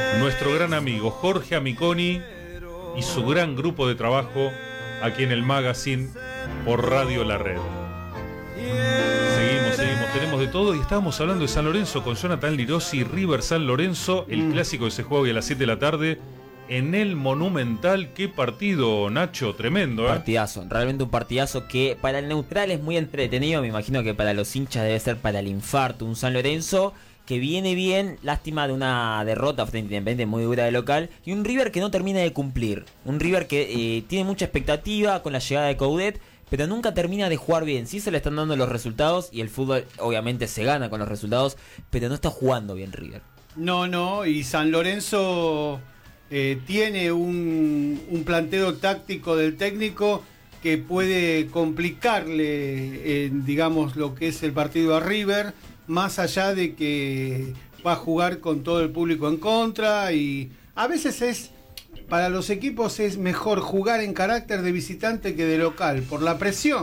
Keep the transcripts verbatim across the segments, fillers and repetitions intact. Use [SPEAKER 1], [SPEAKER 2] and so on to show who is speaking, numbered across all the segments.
[SPEAKER 1] nuestro gran amigo Jorge Amiconi y su gran grupo de trabajo aquí en el Magazine por Radio La Red. Seguimos, seguimos, tenemos de todo y estábamos hablando de San Lorenzo con Jonathan Lirosi, River San Lorenzo, el mm. clásico que se juega hoy a las siete de la tarde en el Monumental. Qué partido, Nacho, tremendo, ¿eh?
[SPEAKER 2] Partidazo, realmente un partidazo que para el neutral es muy entretenido, me imagino que para los hinchas debe ser para el infarto, un San Lorenzo que viene bien, lástima de una derrota frente a Independiente muy dura de local, y un River que no termina de cumplir, un River que eh, tiene mucha expectativa con la llegada de Coudet, pero nunca termina de jugar bien. Sí se le están dando los resultados, y el fútbol obviamente se gana con los resultados, pero no está jugando bien River.
[SPEAKER 3] No, no, y San Lorenzo eh, tiene un, un planteo táctico del técnico que puede complicarle, eh, digamos, lo que es el partido a River, más allá de que va a jugar con todo el público en contra, y a veces es, para los equipos es mejor jugar en carácter de visitante que de local, por la presión.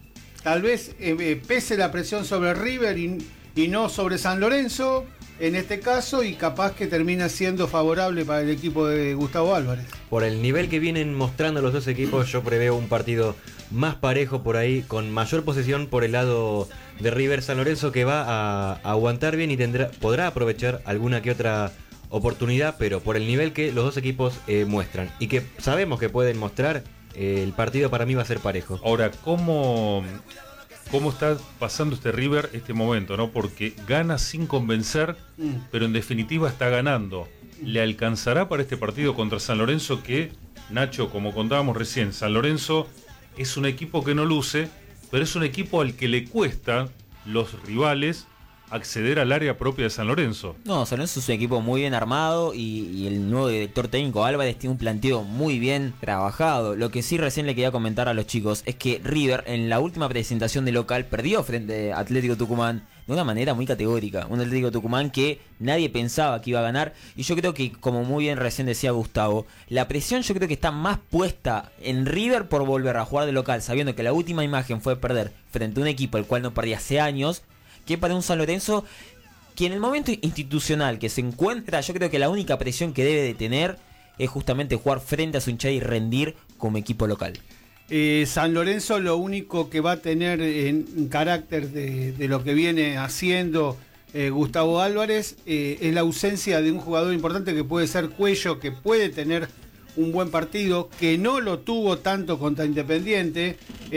[SPEAKER 3] Tal vez eh, pese la presión sobre River y, y no sobre San Lorenzo, en este caso, y capaz que termina siendo favorable para el equipo de Gustavo Álvarez.
[SPEAKER 4] Por el nivel que vienen mostrando los dos equipos, yo preveo un partido más parejo por ahí, con mayor posesión por el lado de River. San Lorenzo que va a, a aguantar bien y tendrá, podrá aprovechar alguna que otra oportunidad, pero por el nivel que los dos equipos eh, muestran y que sabemos que pueden mostrar, eh, el partido para mí va a ser parejo.
[SPEAKER 1] Ahora, ¿cómo, cómo está pasando este River este momento, ¿no? Porque gana sin convencer, mm. pero en definitiva está ganando. ¿Le alcanzará para este partido contra San Lorenzo? Que, Nacho, como contábamos recién, San Lorenzo es un equipo que no luce, pero es un equipo al que le cuesta los rivales acceder al área propia de San Lorenzo.
[SPEAKER 2] No, San Lorenzo es un equipo muy bien armado y, y el nuevo director técnico Álvarez tiene un planteo muy bien trabajado. Lo que sí recién le quería comentar a los chicos es que River en la última presentación de local perdió frente a Atlético Tucumán de una manera muy categórica. Un Atlético Tucumán que nadie pensaba que iba a ganar, y yo creo que, como muy bien recién decía Gustavo, la presión yo creo que está más puesta en River por volver a jugar de local, sabiendo que la última imagen fue perder frente a un equipo el cual no perdía hace años, que para un San Lorenzo que en el momento institucional que se encuentra, yo creo que la única presión que debe de tener es justamente jugar frente a su hinchada y rendir como equipo local.
[SPEAKER 3] Eh, San Lorenzo lo único que va a tener en, en carácter de, de lo que viene haciendo eh, Gustavo Álvarez eh, es la ausencia de un jugador importante que puede ser Cuello, que puede tener un buen partido, que no lo tuvo tanto contra Independiente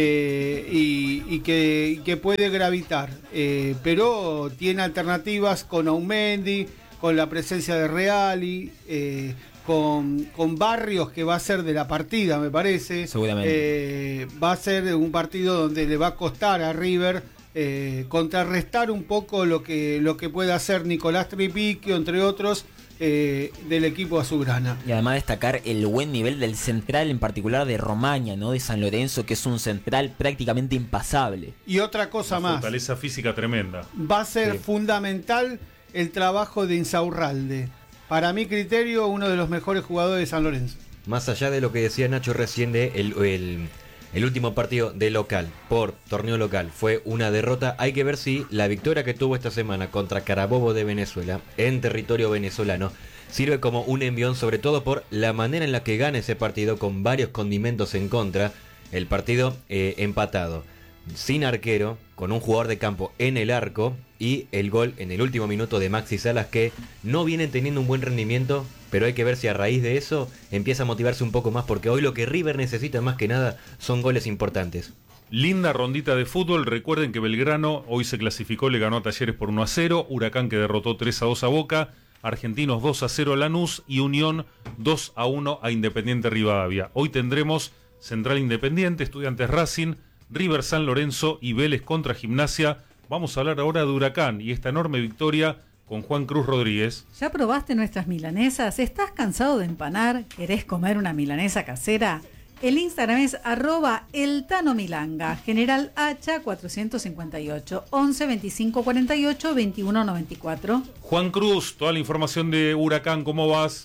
[SPEAKER 3] eh, y, y, que, y que puede gravitar, eh, pero tiene alternativas con Aumendi, con la presencia de Reali, eh, con, con Barrios, que va a ser de la partida, me parece.
[SPEAKER 2] Seguramente.
[SPEAKER 3] Eh, va a ser un partido donde le va a costar a River eh, contrarrestar un poco lo que, lo que puede hacer Nicolás Tripiquio, entre otros, eh, del equipo azulgrana.
[SPEAKER 2] Y además destacar el buen nivel del central, en particular de Romaña, ¿no? De San Lorenzo, que es un central prácticamente impasable.
[SPEAKER 3] Y otra cosa
[SPEAKER 1] Una
[SPEAKER 3] más.
[SPEAKER 1] Fortaleza física tremenda.
[SPEAKER 3] Va a ser
[SPEAKER 1] sí.
[SPEAKER 3] fundamental el trabajo de Insaurralde. Para mi criterio, uno de los mejores jugadores de San Lorenzo.
[SPEAKER 4] Más allá de lo que decía Nacho recién de el, el, el último partido de local, por torneo local, fue una derrota. Hay que ver si la victoria que tuvo esta semana contra Carabobo de Venezuela, en territorio venezolano, sirve como un envión, sobre todo por la manera en la que gana ese partido, con varios condimentos en contra. El partido eh, empatado, sin arquero, con un jugador de campo en el arco, y el gol en el último minuto de Maxi Salas, que no vienen teniendo un buen rendimiento, pero hay que ver si a raíz de eso empieza a motivarse un poco más, porque hoy lo que River necesita más que nada son goles importantes.
[SPEAKER 1] Linda rondita de fútbol. Recuerden que Belgrano hoy se clasificó, le ganó a Talleres por uno a cero, Huracán que derrotó tres a dos a Boca, Argentinos dos a cero a Lanús y Unión dos a uno a Independiente Rivadavia. Hoy tendremos Central Independiente, Estudiantes Racing, River San Lorenzo y Vélez contra Gimnasia. Vamos a hablar ahora de Huracán y esta enorme victoria con Juan Cruz Rodríguez.
[SPEAKER 5] ¿Ya probaste nuestras milanesas? ¿Estás cansado de empanar? ¿Querés comer una milanesa casera? El Instagram es arroba eltanomilanga, General Hacha cuatrocientos cincuenta y ocho, once veinticinco cuarenta y ocho veintiuno noventa y cuatro.
[SPEAKER 1] Juan Cruz, toda la información de Huracán, ¿cómo vas?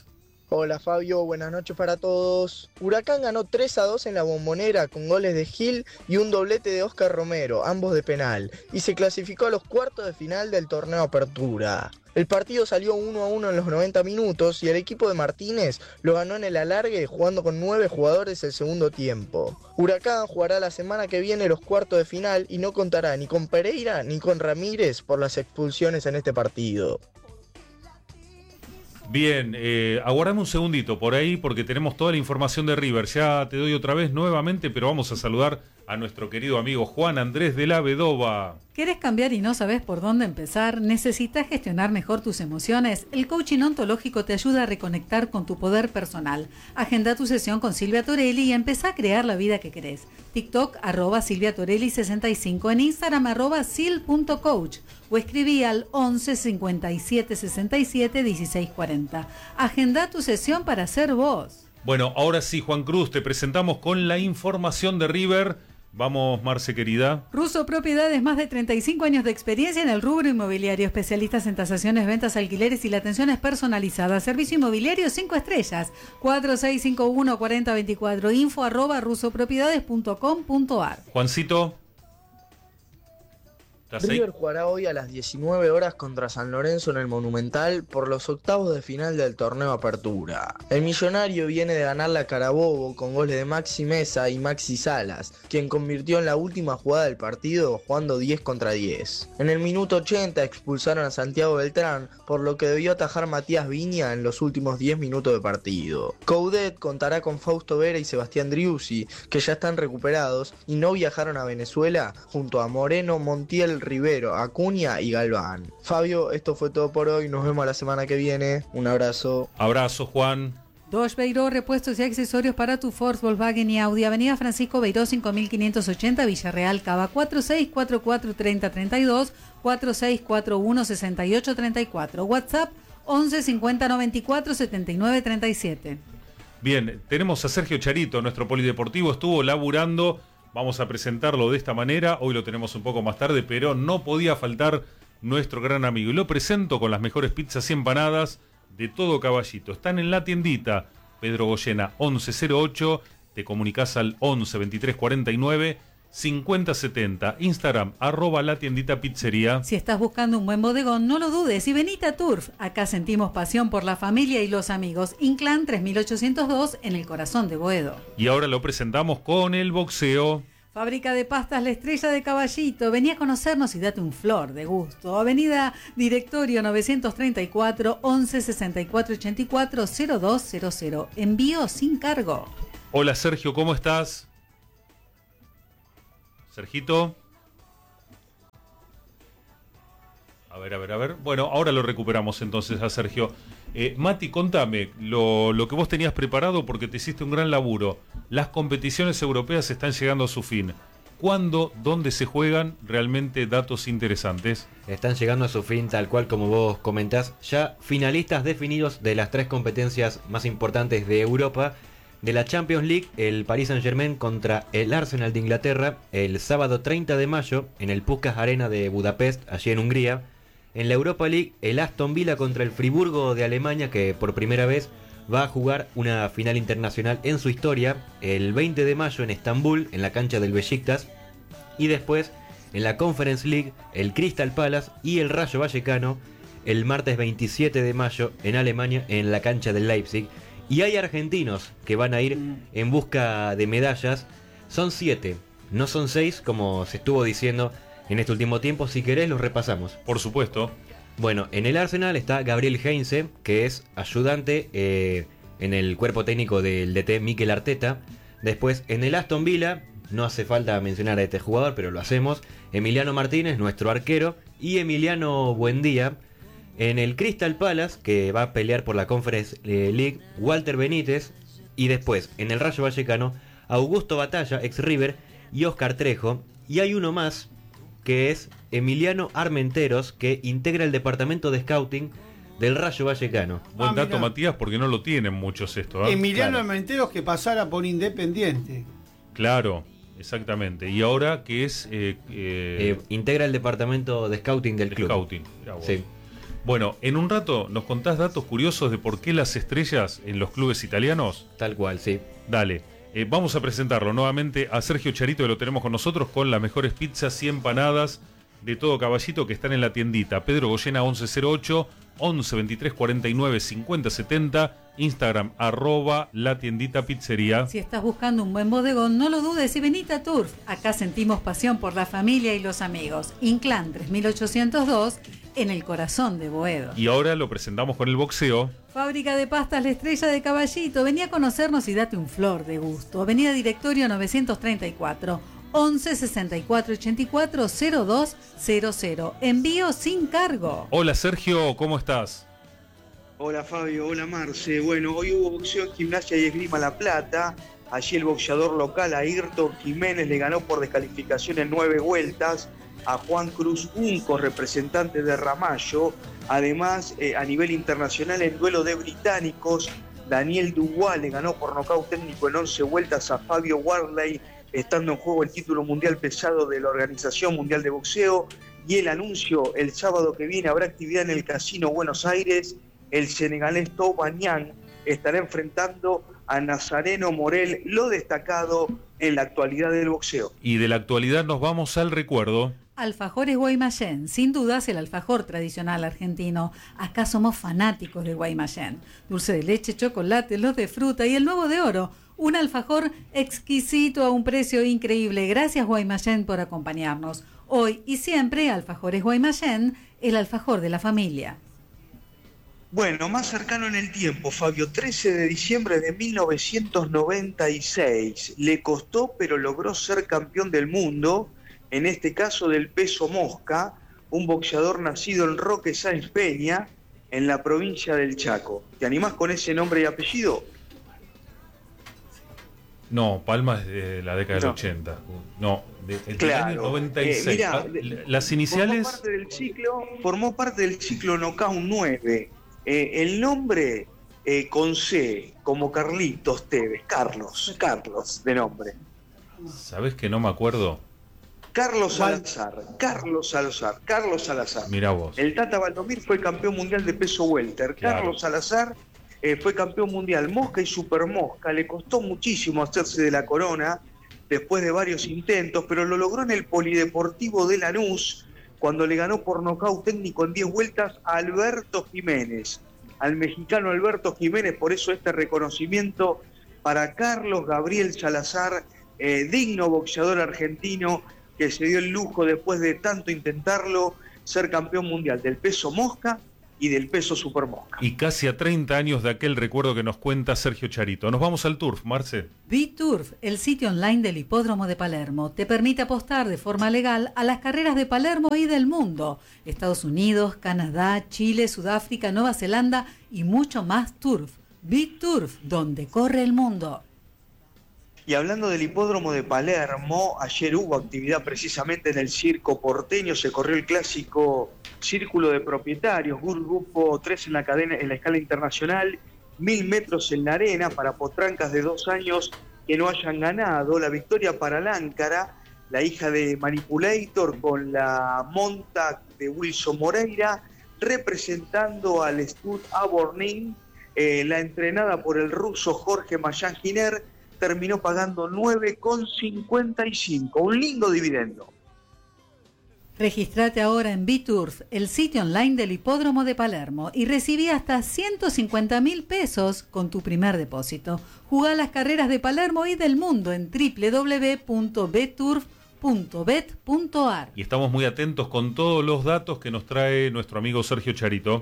[SPEAKER 6] Hola Fabio, buenas noches para todos. Huracán ganó tres a dos en la Bombonera con goles de Gil y un doblete de Oscar Romero, ambos de penal, y se clasificó a los cuartos de final del torneo Apertura. El partido salió uno a uno en los noventa minutos y el equipo de Martínez lo ganó en el alargue jugando con nueve jugadores el segundo tiempo. Huracán jugará la semana que viene los cuartos de final y no contará ni con Pereira ni con Ramírez por las expulsiones en este partido.
[SPEAKER 1] Bien, eh, aguardame un segundito por ahí porque tenemos toda la información de River. Ya te doy otra vez nuevamente, pero vamos a saludar a nuestro querido amigo Juan Andrés de la Vedova.
[SPEAKER 5] ¿Querés cambiar y no sabes por dónde empezar? ¿Necesitas gestionar mejor tus emociones? El coaching ontológico te ayuda a reconectar con tu poder personal. Agenda tu sesión con Silvia Torelli y empezá a crear la vida que querés. TikTok, arroba Silvia Torelli sesenta y cinco, en Instagram, arroba sil punto coach o escribí al once cincuenta y siete sesenta y siete dieciséis cuarenta. Agenda tu sesión para ser vos.
[SPEAKER 1] Bueno, ahora sí, Juan Cruz, te presentamos con la información de River. Vamos, Marce, querida.
[SPEAKER 5] Russo Propiedades, más de treinta y cinco años de experiencia en el rubro inmobiliario, especialistas en tasaciones, ventas, alquileres y la atención es personalizada. Servicio inmobiliario cinco estrellas, cuatro seis cinco uno, cuatro cero dos cuatro, info arroba rusopropiedades punto com punto ar.
[SPEAKER 1] Juancito.
[SPEAKER 6] River jugará hoy a las diecinueve horas contra San Lorenzo en el Monumental por los octavos de final del torneo Apertura. El millonario viene de ganar la Carabobo con goles de Maxi Mesa y Maxi Salas, quien convirtió en la última jugada del partido jugando diez contra diez. En el minuto ochenta expulsaron a Santiago Beltrán, por lo que debió atajar Matías Viña en los últimos diez minutos de partido. Coudet contará con Fausto Vera y Sebastián Driussi, que ya están recuperados y no viajaron a Venezuela, junto a Moreno, Montiel, Rivero, Acuña y Galván. Fabio, esto fue todo por hoy. Nos vemos la semana que viene. Un abrazo.
[SPEAKER 1] Abrazo, Juan.
[SPEAKER 5] Dodge Beiró, repuestos y accesorios para tu Ford, Volkswagen y Audi. Avenida Francisco Beiró cinco mil quinientos ochenta, Villarreal, Cava. Cuatro seis cuatro cuatro, tres cero tres dos, cuatro seis cuatro uno, seis ocho tres cuatro. WhatsApp once cincuenta noventa y cuatro setenta y nueve treinta y siete.
[SPEAKER 1] Bien, tenemos a Sergio Charito, nuestro polideportivo. Estuvo laburando. Vamos a presentarlo de esta manera, hoy lo tenemos un poco más tarde, pero no podía faltar nuestro gran amigo. Y lo presento con las mejores pizzas y empanadas de todo Caballito. Están en la tiendita Pedro Goyena once cero ocho, te comunicas al once veintitrés cuarenta y nueve cincuenta setenta. Instagram, arroba la tiendita pizzería.
[SPEAKER 5] Si estás buscando un buen bodegón, no lo dudes y venite a Turf. Acá sentimos pasión por la familia y los amigos. Inclán tres mil ochocientos dos en el corazón de Boedo.
[SPEAKER 1] Y ahora lo presentamos con el boxeo.
[SPEAKER 5] Fábrica de pastas La Estrella de Caballito. Vení a conocernos y date un flor de gusto. Avenida Directorio novecientos treinta y cuatro, once sesenta y cuatro ochenta y cuatro, cero dos cero cero. Envío sin cargo.
[SPEAKER 1] Hola Sergio, ¿cómo estás? Sergito. A ver, a ver, a ver. Bueno, ahora lo recuperamos entonces a Sergio. Eh, Mati, contame lo, lo que vos tenías preparado porque te hiciste un gran laburo. Las competiciones europeas están llegando a su fin. ¿Cuándo, dónde se juegan? Realmente datos interesantes.
[SPEAKER 4] Están llegando a su fin tal cual como vos comentás. Ya finalistas definidos de las tres competencias más importantes de Europa. De la Champions League, el Paris Saint-Germain contra el Arsenal de Inglaterra el sábado treinta de mayo en el Puskás Arena de Budapest, allí en Hungría. En la Europa League, el Aston Villa contra el Friburgo de Alemania, que por primera vez va a jugar una final internacional en su historia, el veinte de mayo en Estambul, en la cancha del Beşiktaş. Y después, en la Conference League, el Crystal Palace y el Rayo Vallecano, el martes veintisiete de mayo en Alemania, en la cancha del Leipzig. Y hay argentinos que van a ir en busca de medallas. Son siete, no son seis como se estuvo diciendo en este último tiempo. Si querés los repasamos.
[SPEAKER 1] Por supuesto.
[SPEAKER 4] Bueno, en el Arsenal está Gabriel Heinze, que es ayudante eh, en el cuerpo técnico del D T Mikel Arteta. Después en el Aston Villa, no hace falta mencionar a este jugador, pero lo hacemos. Emiliano Martínez, nuestro arquero, y Emiliano Buendía. En el Crystal Palace, que va a pelear por la Conference League, Walter Benítez. Y después, en el Rayo Vallecano, Augusto Batalla, ex River, y Oscar Trejo. Y hay uno más, que es Emiliano Armenteros, que integra el departamento de scouting del Rayo Vallecano.
[SPEAKER 1] Buen
[SPEAKER 3] Ah,
[SPEAKER 1] dato,
[SPEAKER 3] mirá.
[SPEAKER 1] Matías, porque no lo tienen muchos esto. ¿eh?
[SPEAKER 3] Emiliano
[SPEAKER 4] Claro.
[SPEAKER 3] Armenteros que pasara por Independiente.
[SPEAKER 1] Claro, exactamente. Y ahora que es... Eh, eh,
[SPEAKER 4] Eh, integra el departamento de scouting del club.
[SPEAKER 1] Scouting. Mirá vos.
[SPEAKER 4] Sí.
[SPEAKER 1] Bueno, en un rato nos contás datos curiosos de por qué las estrellas en los clubes italianos.
[SPEAKER 4] Tal cual, sí.
[SPEAKER 1] Dale, eh, vamos a presentarlo nuevamente a Sergio Charito, que lo tenemos con nosotros, con las mejores pizzas y empanadas de todo Caballito, que están en la tiendita Pedro Goyena once cero ocho, once veintitrés cuarenta y nueve cincuenta setenta, Instagram arroba la tiendita pizzería.
[SPEAKER 5] Si estás buscando un buen bodegón, no lo dudes y venite a Turf. Acá sentimos pasión por la familia y los amigos. Inclán tres mil ochocientos dos, en el corazón de Boedo.
[SPEAKER 1] Y ahora lo presentamos con el boxeo.
[SPEAKER 5] Fábrica de pastas La Estrella de Caballito. Vení a conocernos y date un flor de gusto. Avenida Directorio novecientos treinta y cuatro, once sesenta y cuatro ochenta y cuatro cero dos cero cero. Envío sin cargo.
[SPEAKER 1] Hola Sergio, ¿cómo estás?
[SPEAKER 7] Hola Fabio, hola Marce. Bueno, hoy hubo boxeo en Gimnasia y Esgrima La Plata. Allí el boxeador local Ayrton Jiménez le ganó por descalificación en nueve vueltas a Juan Cruz Unco, representante de Ramallo. Además, eh, a nivel internacional, en duelo de británicos, Daniel Dubois le ganó por nocaut técnico en once vueltas a Fabio Wardley, estando en juego el título mundial pesado de la Organización Mundial de Boxeo. Y el anuncio, el sábado que viene habrá actividad en el Casino Buenos Aires. El senegalés Tobanian estará enfrentando a Nazareno Morel, lo destacado en la actualidad del boxeo.
[SPEAKER 1] Y de la actualidad nos vamos al recuerdo.
[SPEAKER 5] Alfajores Guaymallén, sin dudas el alfajor tradicional argentino. Acá somos fanáticos de Guaymallén. Dulce de leche, chocolate, los de fruta y el nuevo de oro. Un alfajor exquisito a un precio increíble. Gracias Guaymallén por acompañarnos. Hoy y siempre, Alfajores Guaymallén, el alfajor de la familia.
[SPEAKER 7] Bueno, más cercano en el tiempo, Fabio, trece de diciembre de mil novecientos noventa y seis. Le costó, pero logró ser campeón del mundo, en este caso del peso mosca, un boxeador nacido en Roque Sáenz Peña, en la provincia del Chaco. ¿Te animás con ese nombre y apellido?
[SPEAKER 1] No, Palma es de la década
[SPEAKER 7] No.
[SPEAKER 1] del ochenta. No, de, del
[SPEAKER 7] Claro.
[SPEAKER 1] año noventa y seis.
[SPEAKER 7] Eh, mirá,
[SPEAKER 1] Ah,
[SPEAKER 7] de-
[SPEAKER 1] las iniciales.
[SPEAKER 7] Formó parte del ciclo, formó parte del ciclo Knockout nueve. Eh, el nombre eh, con C, como Carlitos Tevez, Carlos, Carlos de nombre.
[SPEAKER 1] ¿Sabés que no me acuerdo?
[SPEAKER 7] Carlos Salazar, Carlos Salazar, Carlos Salazar.
[SPEAKER 1] Mirá vos.
[SPEAKER 7] El Tata Valdomir fue campeón mundial de peso welter.
[SPEAKER 1] Claro.
[SPEAKER 7] Carlos Salazar eh, fue campeón mundial mosca y super mosca. Le costó muchísimo hacerse de la corona después de varios intentos, pero lo logró en el Polideportivo de Lanús cuando le ganó por nocaut técnico en diez vueltas a Alberto Jiménez, al mexicano Alberto Jiménez. Por eso este reconocimiento para Carlos Gabriel Salazar, eh, digno boxeador argentino que se dio el lujo, después de tanto intentarlo, ser campeón mundial del peso mosca y del peso supermosca.
[SPEAKER 1] Y casi a treinta años de aquel recuerdo que nos cuenta Sergio Charito. Nos vamos al Turf, Marce.
[SPEAKER 5] BitTurf, el sitio online del Hipódromo de Palermo, te permite apostar de forma legal a las carreras de Palermo y del mundo. Estados Unidos, Canadá, Chile, Sudáfrica, Nueva Zelanda y mucho más Turf. BitTurf, donde corre el mundo.
[SPEAKER 7] Y hablando del hipódromo de Palermo, ayer hubo actividad precisamente en el circo porteño, se corrió el clásico Círculo de Propietarios, grupo tres en la cadena, en la escala internacional, mil metros en la arena para potrancas de dos años que no hayan ganado. La victoria para Láncara, la hija de Manipulator, con la monta de Wilson Moreira, representando al Stud Abornin, eh, la entrenada por el ruso Jorge Mayan Giner, terminó pagando nueve con cincuenta y cinco, un lindo dividendo.
[SPEAKER 5] Registrate ahora en BitTurf, el sitio online del Hipódromo de Palermo, y recibí hasta ciento cincuenta mil pesos con tu primer depósito. Jugá las carreras de Palermo y del mundo en doble u doble u doble u punto betturf punto bet punto a r.
[SPEAKER 1] Y estamos muy atentos con todos los datos que nos trae nuestro amigo Sergio Charito.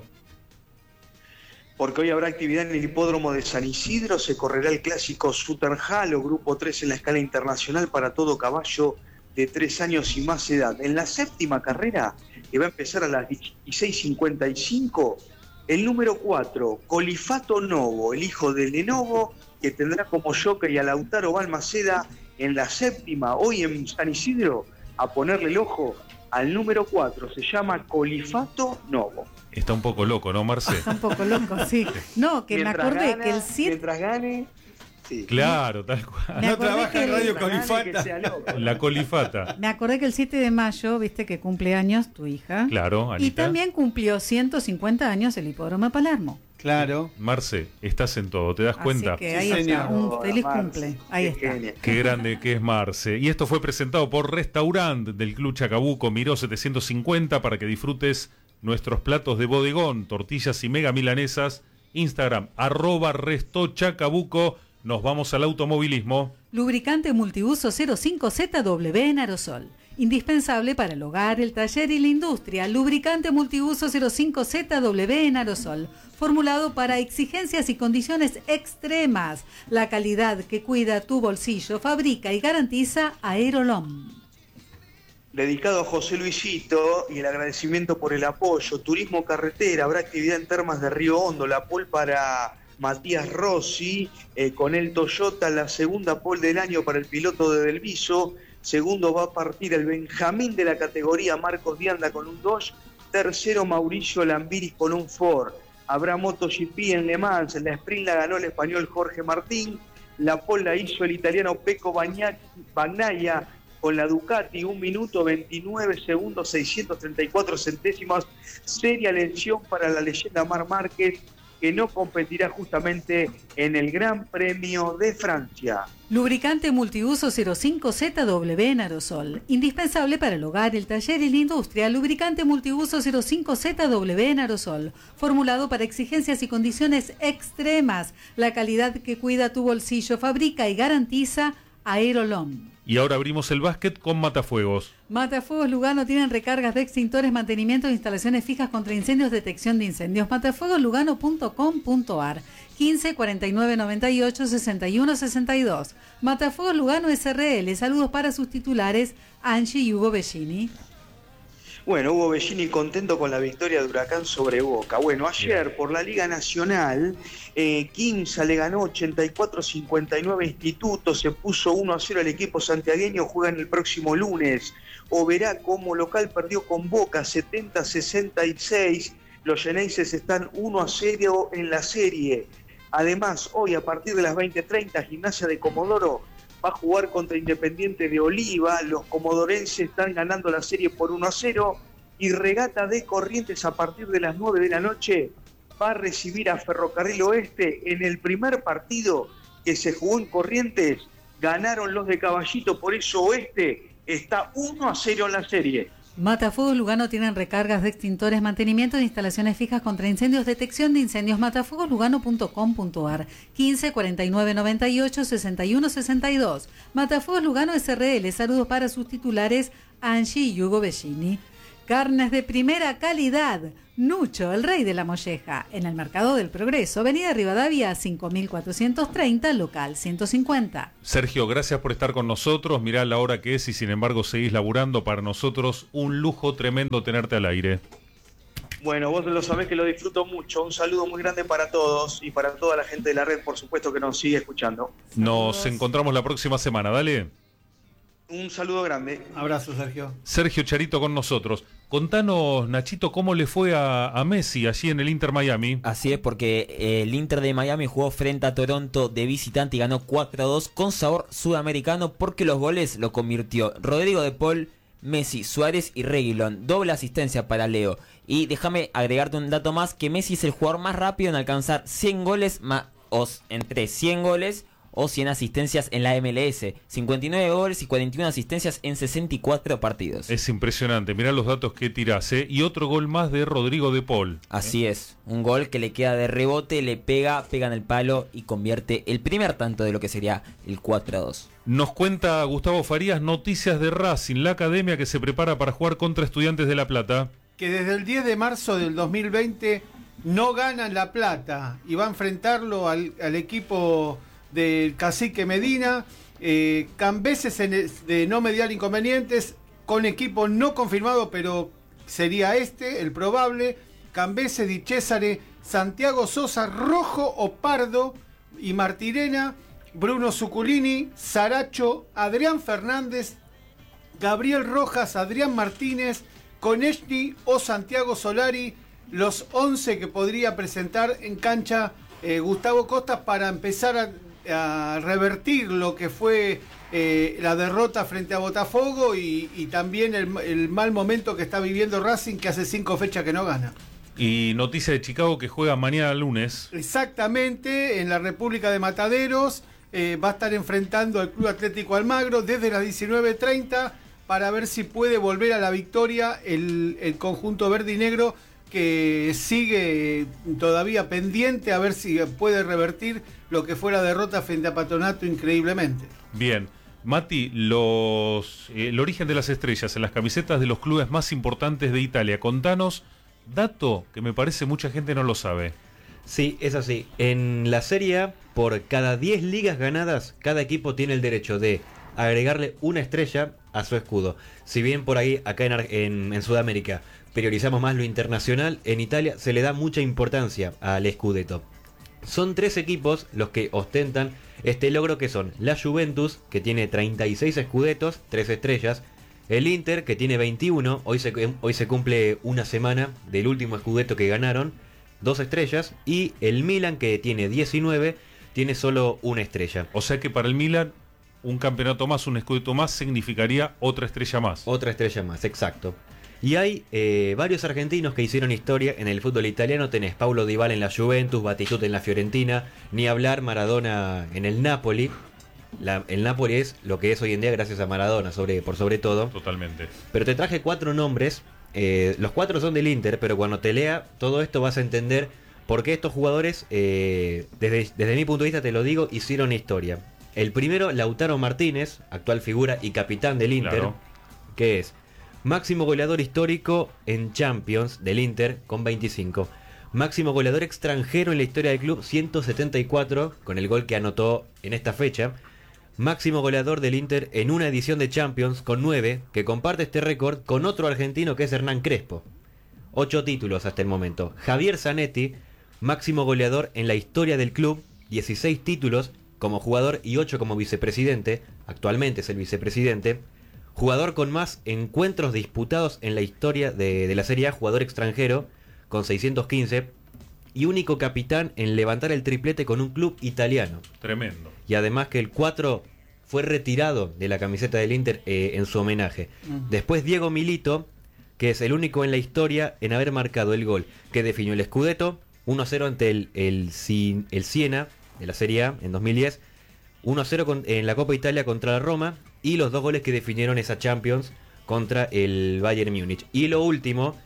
[SPEAKER 7] Porque hoy habrá actividad en el hipódromo de San Isidro, se correrá el clásico Sutterhalo, grupo tres en la escala internacional para todo caballo de tres años y más edad. En la séptima carrera, que va a empezar a las dieciséis cincuenta y cinco, el número cuatro, Colifato Novo, el hijo de Lenovo, que tendrá como jockey a Lautaro Balmaceda en la séptima, hoy en San Isidro, a ponerle el ojo al número cuatro, se llama Colifato Novo.
[SPEAKER 1] Está un poco loco, ¿no, Marce?
[SPEAKER 5] Está un poco loco, sí. No, que
[SPEAKER 7] Mientras
[SPEAKER 5] me acordé
[SPEAKER 7] gana,
[SPEAKER 5] que el circo...
[SPEAKER 7] Mientras gane, Sí.
[SPEAKER 1] Claro, tal cual.
[SPEAKER 5] Me
[SPEAKER 3] No
[SPEAKER 5] acordé
[SPEAKER 3] trabaja
[SPEAKER 5] que
[SPEAKER 3] en Radio
[SPEAKER 5] el-
[SPEAKER 3] Colifata.
[SPEAKER 7] Que sea loco.
[SPEAKER 1] La colifata.
[SPEAKER 5] Me acordé que el siete de mayo, viste que cumple años tu hija.
[SPEAKER 1] Claro, Anita.
[SPEAKER 5] Y también cumplió ciento cincuenta años el hipódromo de Palermo.
[SPEAKER 3] Claro.
[SPEAKER 1] Marce, estás en todo, ¿te das
[SPEAKER 5] Así
[SPEAKER 1] cuenta?
[SPEAKER 5] que
[SPEAKER 3] Sí,
[SPEAKER 5] ahí está,
[SPEAKER 3] señor.
[SPEAKER 5] un
[SPEAKER 7] Hola,
[SPEAKER 5] feliz
[SPEAKER 7] Marce,
[SPEAKER 5] cumple. Ahí
[SPEAKER 7] qué
[SPEAKER 5] está.
[SPEAKER 7] genia.
[SPEAKER 1] Qué grande que es Marce. Y esto fue presentado por Restaurant del Club Chacabuco, Miró setecientos cincuenta, para que disfrutes nuestros platos de bodegón, tortillas y mega milanesas. Instagram, arroba Resto Chacabuco. Nos vamos al automovilismo.
[SPEAKER 5] Lubricante multiuso cero cinco Z W en aerosol. Indispensable para el hogar, el taller y la industria. Lubricante multiuso cero cinco Z W en aerosol. Formulado para exigencias y condiciones extremas. La calidad que cuida tu bolsillo fabrica y garantiza Aerolom.
[SPEAKER 7] Dedicado a José Luisito y el agradecimiento por el apoyo. Turismo carretera, habrá actividad en Termas de Río Hondo, la pole para Matías Rossi, eh, con el Toyota, la segunda pole del año para el piloto de Delviso. Segundo va a partir el Benjamín de la categoría, Marcos Dianda con un Dodge. Tercero Mauricio Lambiris con un Ford. Habrá MotoGP en Le Mans, la sprint la ganó el español Jorge Martín. La pole la hizo el italiano Pecco Bagnaia con la Ducati, un minuto veintinueve segundos, seiscientos treinta y cuatro centésimas. Seria lesión para la leyenda Marc Márquez, que no competirá justamente en el Gran Premio de Francia.
[SPEAKER 5] Lubricante multiuso cero cinco Z W en aerosol. Indispensable para el hogar, el taller y la industria. Lubricante multiuso cero cinco Z W en aerosol. Formulado para exigencias y condiciones extremas. La calidad que cuida tu bolsillo fabrica y garantiza Aerolom.
[SPEAKER 1] Y ahora abrimos el básquet con Matafuegos.
[SPEAKER 5] Matafuegos Lugano tienen recargas de extintores, mantenimiento de instalaciones fijas contra incendios, detección de incendios. matafuegos lugano punto com punto ar. quince cuarenta y nueve noventa y ocho sesenta y uno sesenta y dos. Matafuegos Lugano S R L. Saludos para sus titulares Angie y Hugo Bellini.
[SPEAKER 7] Bueno, Hugo Bellini contento con la victoria de Huracán sobre Boca. Bueno, ayer por la Liga Nacional, eh, Quimsa le ganó ochenta y cuatro cincuenta y nueve a Instituto, se puso uno a cero al equipo santiagueño, juegan el próximo lunes. Oberá como local perdió con Boca setenta sesenta y seis, los Xeneises están uno a cero en la serie. Además, hoy a partir de las veinte treinta, Gimnasia de Comodoro va a jugar contra Independiente de Oliva. Los comodorenses están ganando la serie por uno a cero. Y Regata de Corrientes a partir de las nueve de la noche va a recibir a Ferrocarril Oeste. En el primer partido que se jugó en Corrientes ganaron los de Caballito, por eso Oeste está uno a cero en la serie.
[SPEAKER 5] Matafuegos Lugano tienen recargas de extintores, mantenimiento de instalaciones fijas contra incendios, detección de incendios. matafuegos lugano punto com punto ar. quince cuarenta y nueve noventa y ocho sesenta y uno sesenta y dos. Matafuegos Lugano S R L. Saludos para sus titulares Angie y Hugo Bellini. Carnes de primera calidad. Nucho, el rey de la molleja. En el Mercado del Progreso, Avenida Rivadavia cinco mil cuatrocientos treinta, local ciento cincuenta.
[SPEAKER 1] Sergio, gracias por estar con nosotros. Mirá la hora que es y sin embargo seguís laburando. Para nosotros un lujo tremendo tenerte al aire.
[SPEAKER 7] Bueno, vos lo sabés que lo disfruto mucho. Un saludo muy grande para todos y para toda la gente de la red, por supuesto, que nos sigue escuchando.
[SPEAKER 1] Nos encontramos la próxima semana, dale.
[SPEAKER 7] Un saludo grande.
[SPEAKER 3] Abrazo, Sergio.
[SPEAKER 1] Sergio Charito con nosotros. Contanos, Nachito, ¿cómo le fue a, a Messi allí en el Inter Miami?
[SPEAKER 2] Así es, porque eh, el Inter de Miami jugó frente a Toronto de visitante y ganó cuatro a dos con sabor sudamericano, porque los goles lo convirtió Rodrigo de Paul, Messi, Suárez y Reguilón. Doble asistencia para Leo. Y déjame agregarte un dato más, que Messi es el jugador más rápido en alcanzar cien goles, más, o entre cien goles o cien asistencias en la M L S. cincuenta y nueve goles y cuarenta y una asistencias en sesenta y cuatro partidos.
[SPEAKER 1] Es impresionante, mirá los datos que tirás, ¿eh? Y otro gol más de Rodrigo de Paul.
[SPEAKER 2] Así es, un gol que le queda de rebote, le pega, pega en el palo y convierte el primer tanto de lo que sería el cuatro a dos.
[SPEAKER 1] Nos cuenta Gustavo Farías noticias de Racing, la academia que se prepara para jugar contra Estudiantes de La Plata.
[SPEAKER 3] Que desde el diez de marzo del dos mil veinte no ganan La Plata y va a enfrentarlo al, al equipo del Cacique Medina. eh, Cambeses en, de no mediar inconvenientes, con equipo no confirmado, pero sería este el probable. Cambeses, Di Cesare, Santiago Sosa, Rojo o Pardo y Martirena, Bruno Zuculini, Saracho, Adrián Fernández, Gabriel Rojas, Adrián Martínez, Konechny o Santiago Solari, los once que podría presentar en cancha eh, Gustavo Costa para empezar a a revertir lo que fue eh, la derrota frente a Botafogo y, y también el, el mal momento que está viviendo Racing, que hace cinco fechas que no gana.
[SPEAKER 1] Y noticia de Chicago que juega mañana lunes.
[SPEAKER 3] Exactamente, en la República de Mataderos eh, va a estar enfrentando al Club Atlético Almagro desde las diecinueve treinta para ver si puede volver a la victoria el, el conjunto verde y negro, que sigue todavía pendiente a ver si puede revertir lo que fue la derrota frente a Patronato increíblemente.
[SPEAKER 1] Bien, Mati, los, eh, el origen de las estrellas en las camisetas de los clubes más importantes de Italia. Contanos, dato que me parece mucha gente no lo sabe.
[SPEAKER 4] Sí, es así. En la Serie A, por cada diez ligas ganadas, cada equipo tiene el derecho de agregarle una estrella a su escudo. Si bien por ahí, acá en, en, en Sudamérica, priorizamos más lo internacional, en Italia se le da mucha importancia al Scudetto. Son tres equipos los que ostentan este logro, que son la Juventus, que tiene treinta y seis Scudettos, tres estrellas, el Inter, que tiene veintiuno, hoy se, hoy se cumple una semana del último Scudetto que ganaron, dos estrellas, y el Milan, que tiene diecinueve, tiene solo una estrella.
[SPEAKER 1] O sea que para el Milan, un campeonato más, un Scudetto más, significaría otra estrella más.
[SPEAKER 4] Otra estrella más, exacto. Y hay eh, varios argentinos que hicieron historia en el fútbol italiano. Tenés Paulo Dybala en la Juventus, Batistuta en la Fiorentina, ni hablar Maradona en el Napoli. La, el Napoli es lo que es hoy en día gracias a Maradona, sobre, por sobre todo.
[SPEAKER 1] Totalmente.
[SPEAKER 4] Pero te traje cuatro nombres. Eh, los cuatro son del Inter, pero cuando te lea todo esto vas a entender por qué estos jugadores, eh, desde, desde mi punto de vista te lo digo, hicieron historia. El primero, Lautaro Martínez, actual figura y capitán del Inter,
[SPEAKER 1] Claro.
[SPEAKER 4] que es máximo goleador histórico en Champions del Inter con veinticinco. Máximo goleador extranjero en la historia del club, ciento setenta y cuatro, con el gol que anotó en esta fecha. Máximo goleador del Inter en una edición de Champions con nueve, que comparte este récord con otro argentino que es Hernán Crespo. ocho títulos hasta el momento. Javier Zanetti, máximo goleador en la historia del club, dieciséis títulos como jugador y ocho como vicepresidente. Actualmente es el vicepresidente. Jugador con más encuentros disputados en la historia de, de la Serie A, jugador extranjero, con seiscientos quince. Y único capitán en levantar el triplete con un club italiano.
[SPEAKER 1] Tremendo.
[SPEAKER 4] Y además que el cuatro fue retirado de la camiseta del Inter eh, en su homenaje. Uh-huh. Después Diego Milito, que es el único en la historia en haber marcado el gol que definió el Scudetto, uno a cero ante el, el, el Siena de la Serie A en dos mil diez, uno a cero con, en la Copa Italia contra la Roma, y los dos goles que definieron esa Champions contra el Bayern Múnich. Y lo último,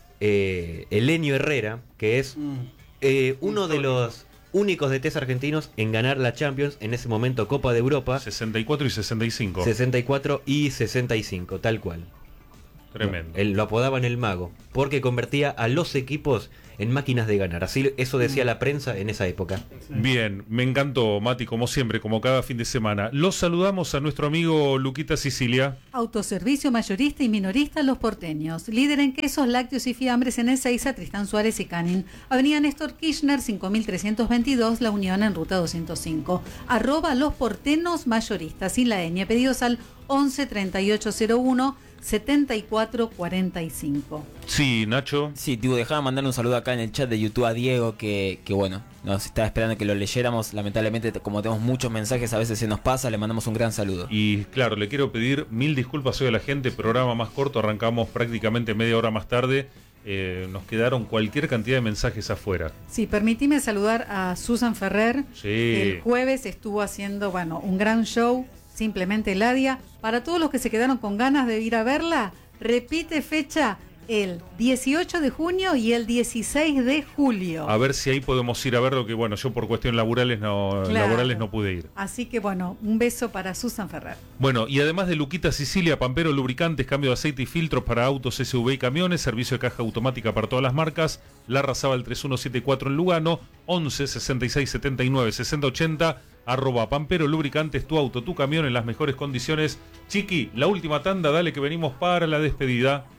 [SPEAKER 4] eh, Elenio Herrera, que es eh, uno de los únicos D Ts argentinos en ganar la Champions, en ese momento Copa de Europa.
[SPEAKER 1] sesenta y cuatro y sesenta y cinco.
[SPEAKER 4] sesenta y cuatro y sesenta y cinco, tal cual.
[SPEAKER 1] Tremendo.
[SPEAKER 4] Él lo apodaban el mago, porque convertía a los equipos en máquinas de ganar. Así eso decía la prensa en esa época.
[SPEAKER 1] Bien, me encantó, Mati, como siempre, como cada fin de semana. Los saludamos a nuestro amigo Luquita Sicilia.
[SPEAKER 5] Autoservicio mayorista y minorista Los Porteños. Líder en quesos, lácteos y fiambres en Ezeiza, Tristán Suárez y Canin. Avenida Néstor Kirchner, cinco mil trescientos veintidós, La Unión en ruta doscientos cinco. Arroba Los Porteños Mayoristas, sin la ñ. Pedidos al once treinta y ocho cero uno setenta y cuatro cuarenta y cinco.
[SPEAKER 1] Sí, Nacho.
[SPEAKER 2] Sí, tío, dejaba mandar un saludo acá en el chat de YouTube a Diego, que, que bueno, nos estaba esperando que lo leyéramos. Lamentablemente, como tenemos muchos mensajes, a veces se nos pasa, le mandamos un gran saludo.
[SPEAKER 1] Y claro, le quiero pedir mil disculpas hoy a la gente, programa más corto, arrancamos prácticamente media hora más tarde. Eh, nos quedaron cualquier cantidad de mensajes afuera.
[SPEAKER 5] Sí, permitime saludar a Susan Ferrer,
[SPEAKER 1] sí.
[SPEAKER 5] que el jueves estuvo haciendo, bueno, un gran show. Simplemente Ladia. Para todos los que se quedaron con ganas de ir a verla, repite fecha el dieciocho de junio y el dieciséis de julio.
[SPEAKER 1] A ver si ahí podemos ir a verlo, que bueno, yo por cuestiones laborales no,
[SPEAKER 5] claro.
[SPEAKER 1] laborales no pude ir.
[SPEAKER 5] Así que bueno, un beso para Susan Ferrer.
[SPEAKER 1] Bueno, y además de Luquita Sicilia, Pampero Lubricantes, cambio de aceite y filtros para autos, S U V y camiones, servicio de caja automática para todas las marcas, Larra Zabal tres uno siete cuatro en Lugano, once sesenta y seis setenta y nueve sesenta ochenta, arroba Pampero Lubricantes, tu auto, tu camión en las mejores condiciones. Chiqui, la última tanda, dale que venimos para la despedida.